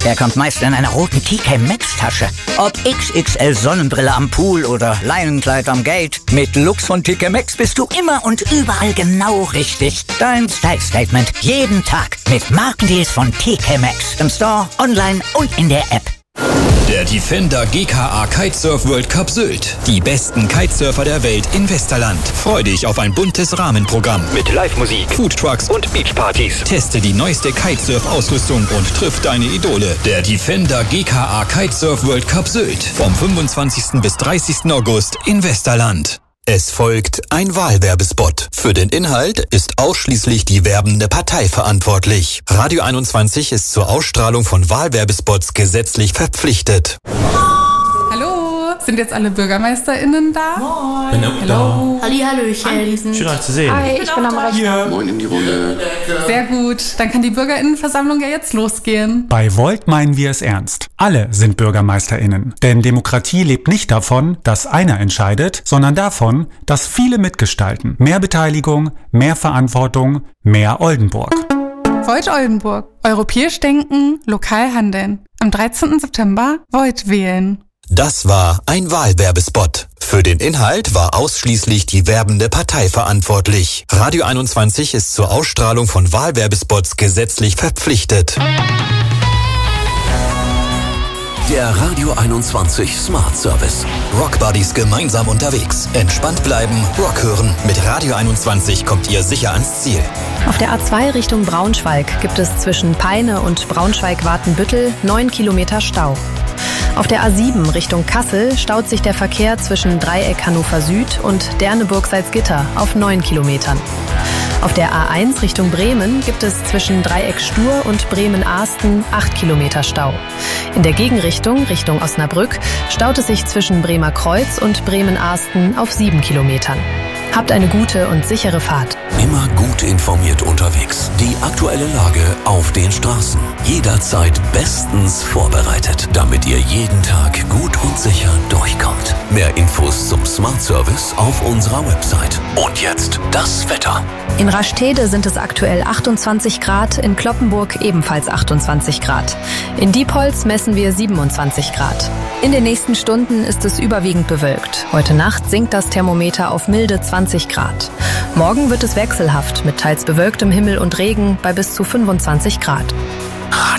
Der kommt meist in einer roten TK Maxx Tasche. Ob XXL Sonnenbrille am Pool oder Leinenkleid am Gate. Mit Lux von TK Maxx bist du immer und überall genau richtig. Dein Style Statement jeden Tag mit Markendeals von TK Maxx. Im Store, online und in der App. Der Defender GKA Kitesurf World Cup Sylt. Die besten Kitesurfer der Welt in Westerland. Freu dich auf ein buntes Rahmenprogramm mit Live-Musik, Foodtrucks und Beachpartys. Teste die neueste Kitesurf-Ausrüstung und triff deine Idole. Der Defender GKA Kitesurf World Cup Sylt. Vom 25. bis 30. August in Westerland. Es folgt ein Wahlwerbespot. Für den Inhalt ist ausschließlich die werbende Partei verantwortlich. Radio 21 ist zur Ausstrahlung von Wahlwerbespots gesetzlich verpflichtet. Hallo, sind jetzt alle BürgermeisterInnen da? Moin. Bin Hallo. Hallöchen. Schön, euch zu sehen. Hi, ich bin am Rechner. Moin in die Runde. Sehr gut, dann kann die BürgerInnenversammlung ja jetzt losgehen. Bei Volt meinen wir es ernst. Alle sind BürgermeisterInnen. Denn Demokratie lebt nicht davon, dass einer entscheidet, sondern davon, dass viele mitgestalten. Mehr Beteiligung, mehr Verantwortung, mehr Oldenburg. Volt Oldenburg. Europäisch denken, lokal handeln. Am 13. September Volt wählen. Das war ein Wahlwerbespot. Für den Inhalt war ausschließlich die werbende Partei verantwortlich. Radio 21 ist zur Ausstrahlung von Wahlwerbespots gesetzlich verpflichtet. Der Radio 21 Smart Service. Rockbuddies gemeinsam unterwegs. Entspannt bleiben, Rock hören. Mit Radio 21 kommt ihr sicher ans Ziel. Auf der A2 Richtung Braunschweig gibt es zwischen Peine und Braunschweig-Watenbüttel 9 Kilometer Stau. Auf der A7 Richtung Kassel staut sich der Verkehr zwischen Dreieck Hannover Süd und Derneburg-Salzgitter auf 9 Kilometern. Auf der A1 Richtung Bremen gibt es zwischen Dreieck Stur und Bremen-Ahsten 8 Kilometer Stau. In der Gegenrichtung, Richtung Osnabrück, staut es sich zwischen Bremer Kreuz und Bremen-Ahsten auf 7 Kilometern. Habt eine gute und sichere Fahrt. Immer gut informiert unterwegs. Die aktuelle Lage auf den Straßen. Jederzeit bestens vorbereitet, damit ihr jeden Tag gut und sicher durchkommt. Mehr Infos zum Smart Service auf unserer Website. Und jetzt das Wetter. In Rastede sind es aktuell 28 Grad, in Cloppenburg ebenfalls 28 Grad. In Diepholz messen wir 27 Grad. In den nächsten Stunden ist es überwiegend bewölkt. Heute Nacht sinkt das Thermometer auf milde 20 Grad. Morgen wird es wechselhaft mit teils bewölktem Himmel und Regen bei bis zu 25 Grad.